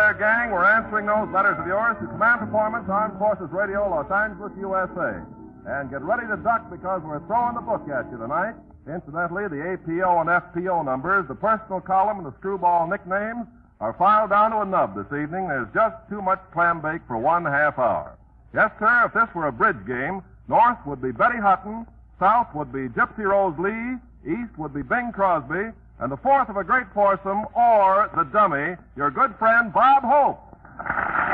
there, gang. We're answering those letters of yours to Command Performance, Armed Forces Radio, Los Angeles, USA. And get ready to duck because we're throwing the book at you tonight. Incidentally, the APO and FPO numbers, the personal column, and the screwball nicknames are filed down to a nub this evening. There's just too much clam bake for 1/2 hour. Yes, sir, if this were a bridge game, North would be Betty Hutton, South would be Gypsy Rose Lee, East would be Bing Crosby, and the fourth of a great foursome, or the dummy, your good friend Bob Hope.